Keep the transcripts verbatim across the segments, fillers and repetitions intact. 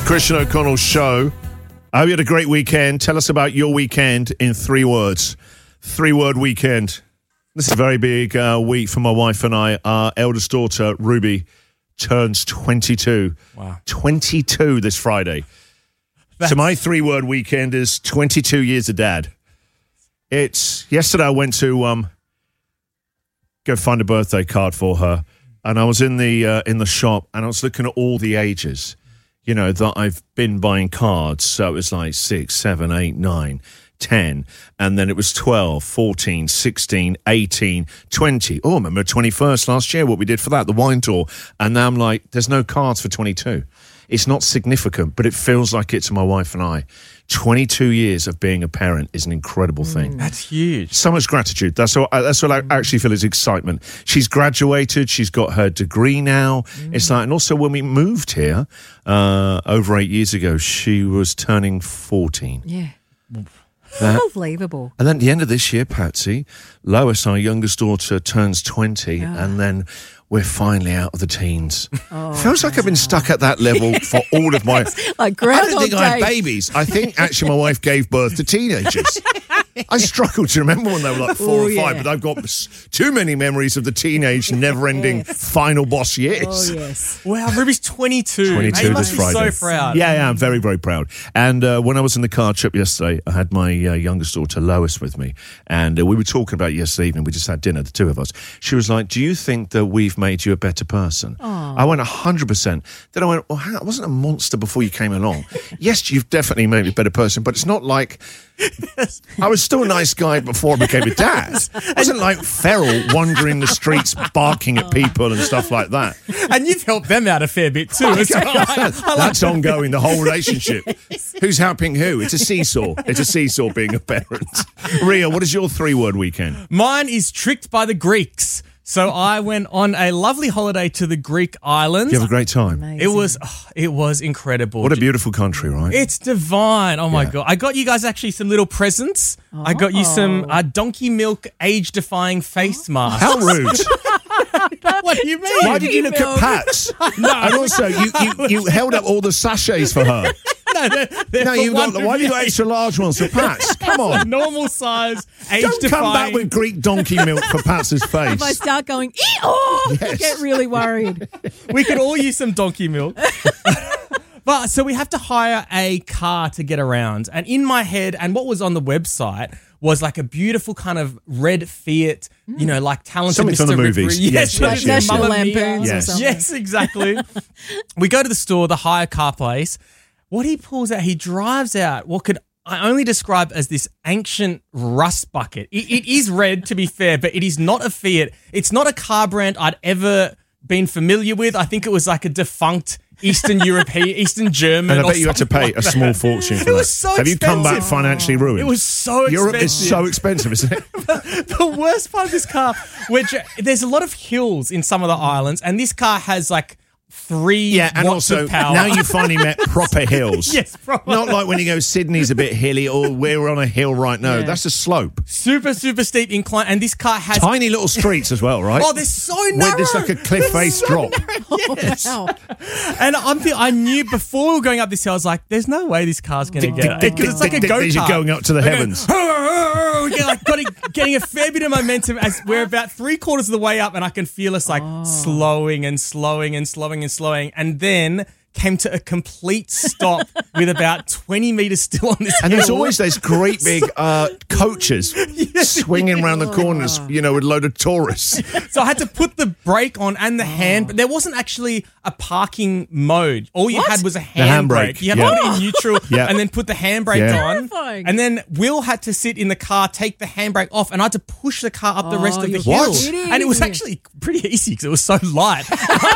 Christian O'Connell Show. I hope you had a great weekend. Tell us about your weekend in three words. Three-word weekend. This is a very big uh, week for my wife and I. Our eldest daughter, Ruby, turns twenty-two. Wow. twenty-two this Friday. That's... So my three-word weekend is twenty-two years of dad. It's... Yesterday I went to um, go find a birthday card for her, and I was in the uh, in the shop, and I was looking at all the ages, you know, that I've been buying cards. So it was like six, seven, eight, nine, ten, and then it was twelve, fourteen, sixteen, eighteen, twenty. Oh, I remember twenty-first last year, what we did for that, the wine tour. And now I'm like, there's no cards for twenty-two. It's not significant, but it feels like it to my wife and I. twenty-two years of being a parent is an incredible thing. That's huge. So much gratitude. That's what, that's what I actually feel is excitement. She's graduated. She's got her degree now. Mm. It's like, and also when we moved here uh, over eight years ago, she was turning fourteen. Yeah. That, Unbelievable. and then at the end of this year, Patsy, Lois, our youngest daughter, turns twenty, oh. and then we're finally out of the teens. Oh, Feels like I've been stuck at that level for all of my... like I don't think day. I had babies. I think actually my wife gave birth to teenagers. I struggle to remember when they were like four oh, or yeah. five, but I've got too many memories of the teenage, never-ending yes. final boss years. Oh, yes. Wow, Ruby's twenty-two. twenty-two you this must Friday. be so proud. Yeah, yeah, I'm very, very proud. And uh, when I was in the car trip yesterday, I had my uh, youngest daughter, Lois, with me. And uh, we were talking about it yesterday evening. We just had dinner, the two of us. She was like, do you think that we've made you a better person? Aww. I went one hundred percent. Then I went, well, I wasn't a monster before you came along. Yes, you've definitely made me a better person, but it's not like... I was still a nice guy before I became a dad. I wasn't like feral, wandering the streets, barking at people and stuff like that. And you've helped them out a fair bit too. As well. That's ongoing, the whole relationship. Who's helping who? It's a seesaw. It's a seesaw being a parent. Ria, what is your three-word weekend? Mine is tricked by the Greeks. So I went on a lovely holiday to the Greek islands. You have a great time. Amazing. It was oh, it was incredible. What a beautiful country, right? It's divine. Oh my Yeah. God. I got you guys actually some little presents. Oh. I got you some uh, donkey milk age-defying face masks. How rude. What do you mean? Why did you look at Pat's? No. And also, you, you, you held up all the sachets for her. No, they're, they're No, for you've got, one why have you got of extra large ones for Pat's? Come on. normal size, Don't age-defying. come back with Greek donkey milk for Pat's face. If I start going, ee, oh, Yes. I get really worried. We could all use some donkey milk. But so we have to hire a car to get around. And in my head, and what was on the website was like a beautiful kind of red Fiat, mm. you know, like talented Something Mister from the movies. Ripley. Yes, Yes, yes, Like yes, National yes. Lampoons Yes. or something. Yes, exactly. We go to the store, the hire car place. What he pulls out, he drives out what could I only describe as this ancient rust bucket. It, it is red, to be fair, but it is not a Fiat. It's not a car brand I'd ever been familiar with. I think it was like a defunct Eastern European, Eastern German. And I or bet you had to pay something a like small that. fortune for It that. was so Have you come back expensive. financially ruined? It was so expensive. Europe is so expensive, isn't it? The worst part of this car, which there's a lot of hills in some of the islands, and this car has like three Yeah, and watts also of power. now you finally met proper hills. Yes, proper. Not like when you go Sydney's a bit hilly or we're on a hill right now. Yeah. That's a slope. super, super steep incline, and this car has Tiny little streets as well, right? Oh, they're so narrow. With this like a cliff face so drop. Yes. Wow. And I'm the, I knew before we were going up this hill, I was like, there's no way this car's going to get it. Because it's like a As go-kart. you're going up to the heavens. We're getting, like, getting, getting a fair bit of momentum as we're about three quarters of the way up, and I can feel us like slowing and slowing and slowing and slowing. And then came to a complete stop with about twenty metres still on this And hill. there's always those great big uh, coaches swinging around the corners, you know, with a load of tourists. So I had to put the brake on and the hand, but there wasn't actually a parking mode. All you What? had was a handbrake. handbrake, You had yeah. to put it in neutral Yeah. and then put the handbrake Yeah. on. Terrifying. And then Will had to sit in the car, take the handbrake off, and I had to push the car up the rest Oh, of the you're hill. What? kidding. And it was actually pretty easy because it was so light.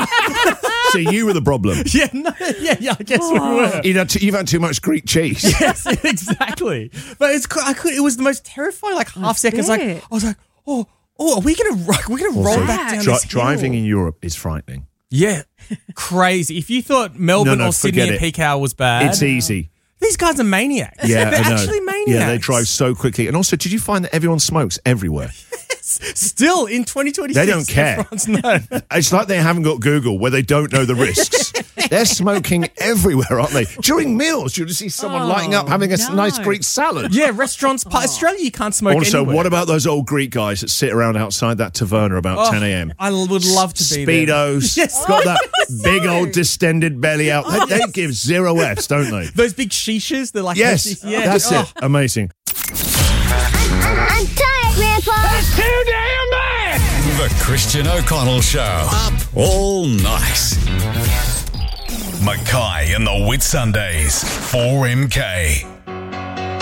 So you were the problem. yeah, no, yeah, yeah, I guess we were. You've had, too, you've had too much Greek cheese. Yes, exactly. But it's I could, it was the most terrifying like half seconds. Like bet. I was like, oh, oh, are we gonna ro- are we gonna roll Also, back down dri- this hill? driving in Europe is frightening. Yeah, crazy. If you thought Melbourne No, no, or Sydney forget at it. peak hour was bad, It's easy. these guys are maniacs. Yeah, they're I know. actually maniacs. Yeah, they drive so quickly. And also, did you find that everyone smokes everywhere? Still in twenty twenty-six. They don't care. No. It's like they haven't got Google where they don't know the risks. They're smoking everywhere, aren't they? During meals, you'll just see someone Oh, lighting up having a s- no. nice Greek salad. Yeah, restaurants. Pa- Australia, you can't smoke Also, anywhere. what about those old Greek guys that sit around outside that taverna about Oh, ten a.m.? I would love to be there. Speedos, Yes. got that so. big old distended belly out. They, they give zero Fs, don't they? Those big shishas, they're like Yes, yeah. that's Oh. it. Amazing. I'm tired, Grandpa. That's too damn bad! The Christian O'Connell Show. Up all night. Mackay and the Whitsundays. four M K.